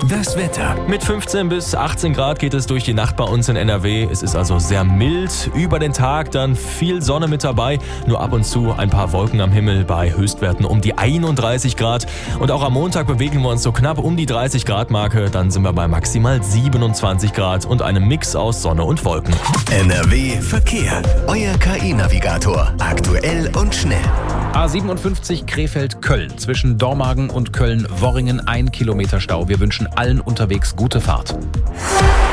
Das Wetter. Mit 15 bis 18 Grad geht es durch die Nacht bei uns in NRW. Es ist also sehr mild. Über den Tag dann viel Sonne mit dabei. Nur ab und zu ein paar Wolken am Himmel bei Höchstwerten um die 31 Grad. Und auch am Montag bewegen wir uns so knapp um die 30 Grad Marke. Dann sind wir bei maximal 27 Grad und einem Mix aus Sonne und Wolken. NRW Verkehr. Euer KI-Navigator. Aktuell und schnell. A57 Krefeld-Köln. Zwischen Dormagen und Köln-Worringen 1 Kilometer Stau. Wir wünschen allen unterwegs gute Fahrt.